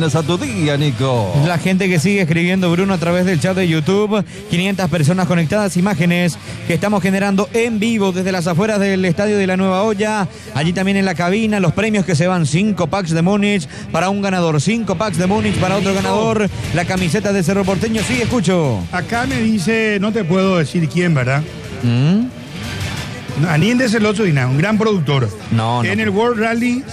a tu día, Nico. La gente que sigue escribiendo, Bruno, a través del chat de YouTube. 500 personas conectadas, imágenes que estamos generando en vivo desde las afueras del Estadio de la Nueva Olla. Allí también en la cabina, los premios que se van: 5 packs de Múnich para un ganador, 5 packs de Múnich para otro ganador, la camiseta de Cerro Porteño. Sí, escucho. Acá me dice, no te puedo decir quién, ¿verdad? Aniendes el Ocho Dina, un gran productor. No. En el World Rally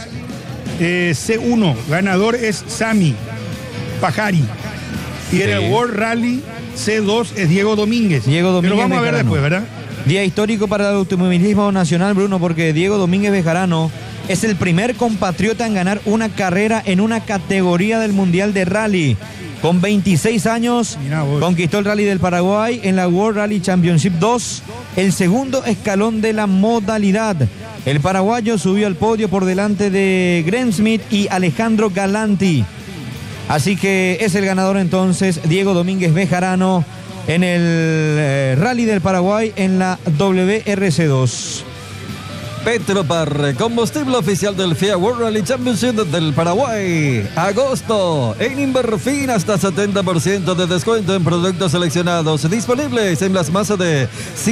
C1, ganador es Sami Pajari. Y en el World Rally C2 es Diego Domínguez. Diego Domínguez. Pero vamos a ver Bejarano. después, ¿verdad? Día histórico para el automovilismo nacional, Bruno, porque Diego Domínguez Bejarano es el primer compatriota en ganar una carrera en una categoría del Mundial de Rally. Con 26 años, conquistó el Rally del Paraguay en la World Rally Championship 2, el segundo escalón de la modalidad. El paraguayo subió al podio por delante de Graham Smith y Alejandro Galanti. Así que es el ganador entonces, Diego Domínguez Bejarano, en el Rally del Paraguay en la WRC2. Petropar, combustible oficial del FIA World Rally Championship del Paraguay. Agosto, en Inverfin hasta 70% de descuento en productos seleccionados, disponibles en las más de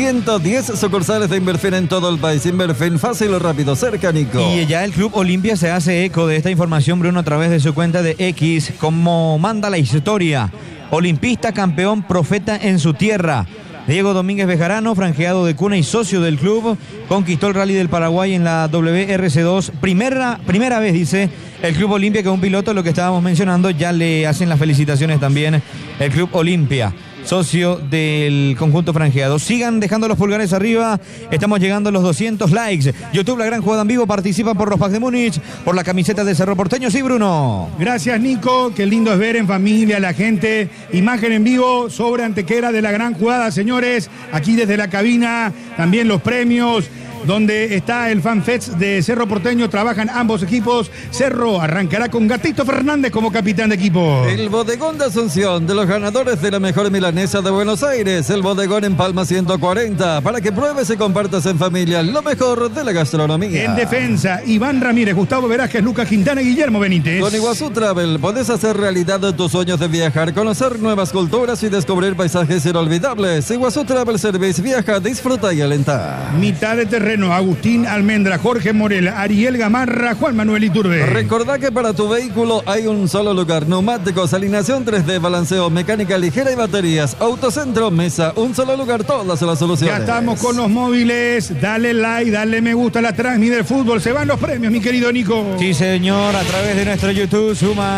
110 sucursales de Inverfin en todo el país. Inverfin, fácil, rápido, cerca, Nico. Y ya el Club Olimpia se hace eco de esta información, Bruno, a través de su cuenta de X, como manda la historia. Olimpista, campeón, profeta en su tierra. Diego Domínguez Bejarano, franjeado de cuna y socio del club, conquistó el Rally del Paraguay en la WRC2. Primera vez, dice el Club Olimpia, que un piloto, lo que estábamos mencionando, ya le hacen las felicitaciones también el Club Olimpia, socio del conjunto franjeado. Sigan dejando los pulgares arriba, estamos llegando a los 200 likes. YouTube, La Gran Jugada en Vivo, participan por los packs de Múnich, por la camiseta de Cerro Porteño. Sí, Bruno. Gracias, Nico, qué lindo es ver en familia a la gente. Imagen en vivo sobre Antequera de La Gran Jugada, señores, aquí desde la cabina, también los premios, donde está el FanFest de Cerro Porteño, trabajan ambos equipos. Cerro arrancará con Gatito Fernández como capitán de equipo. El bodegón de Asunción, de los ganadores de la mejor milanesa de Buenos Aires, el bodegón en Palma 140, para que pruebes y compartas en familia lo mejor de la gastronomía. En defensa, Iván Ramírez, Gustavo Velázquez, Lucas Quintana y Guillermo Benítez. Con Iguazú Travel podés hacer realidad tus sueños de viajar, conocer nuevas culturas y descubrir paisajes inolvidables. Iguazú Travel Service, viaja, disfruta y alenta. Mitad de terreno, Agustín Almendra, Jorge Morel, Ariel Gamarra, Juan Manuel Iturbe. Recordá que para tu vehículo hay un solo lugar: neumáticos, alineación 3D, balanceo, mecánica ligera y baterías. Autocentro Mesa, un solo lugar, todas las soluciones. Ya estamos con los móviles, dale like, dale me gusta a la transmisión del fútbol, se van los premios, mi querido Nico. Sí, señor, a través de nuestro YouTube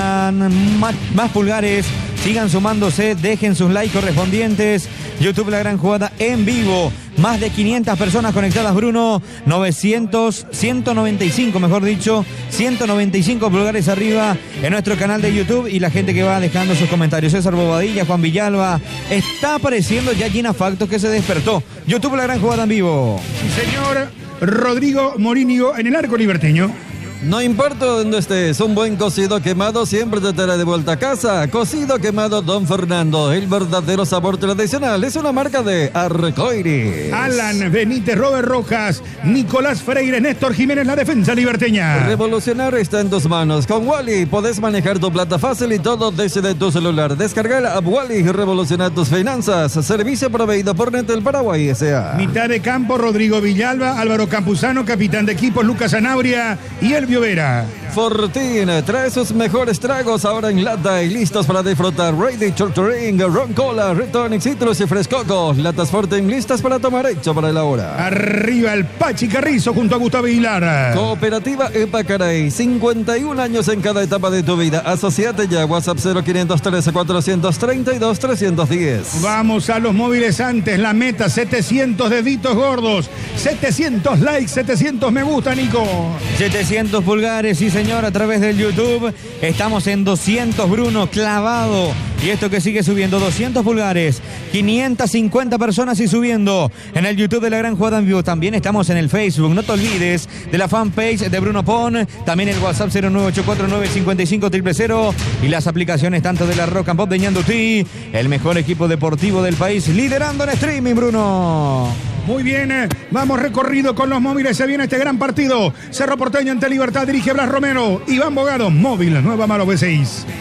suman más pulgares. Sigan sumándose, dejen sus likes correspondientes. YouTube, La Gran Jugada en vivo. Más de 500 personas conectadas, Bruno. 195, mejor dicho. 195 pulgares arriba en nuestro canal de YouTube. Y la gente que va dejando sus comentarios. César Bobadilla, Juan Villalba. Está apareciendo ya Gina Factos, que se despertó. YouTube, La Gran Jugada en vivo. Sí, señor. Rodrigo Morínigo en el arco liberteño. No importa dónde estés, un buen cocido quemado siempre te trae de vuelta a casa. Cocido quemado Don Fernando, el verdadero sabor tradicional. Es una marca de Arcoiris. Alan Benítez, Robert Rojas, Nicolás Freire, Néstor Jiménez, la defensa liberteña. Revolucionar está en tus manos. Con Wally podés manejar tu plata fácil y todo desde tu celular. Descarga la app Wally y revolucionar tus finanzas. Servicio proveído por Netel Paraguay S.A. Mitad de campo, Rodrigo Villalba, Álvaro Campuzano, capitán de equipos, Lucas Anabria y Elvio Vera. Fortín trae sus mejores tragos ahora en lata y listos para disfrutar. Ready Torturing, Ron Cola, Red Tonic, Citrus y Frescoco. Latas Fortín listas para tomar, hecho para la hora. Arriba el Pachi Carrizo junto a Gustavo Aguilar. Cooperativa Epacaray, 51 años en cada etapa de tu vida. Asociate ya, WhatsApp 0513 432 310. Vamos a los móviles antes, la meta, 700 deditos gordos, 700 likes, 700 me gusta, Nico. 700 pulgares, sí señor, a través del YouTube. Estamos en 200, Bruno, clavado. Y esto que sigue subiendo, 200 pulgares, 550 personas y subiendo en el YouTube de La Gran Jugada en Vivo. También estamos en el Facebook, no te olvides de la fanpage de Bruno Pon, también el WhatsApp 0984955000 y las aplicaciones tanto de la Rock and Pop de Ñandutí, el mejor equipo deportivo del país, liderando en streaming, Bruno. Muy bien, vamos recorrido con los móviles, se viene este gran partido. Cerro Porteño ante Libertad, dirige Blas Romero, Iván Bogado, móvil, Nueva Malo B6.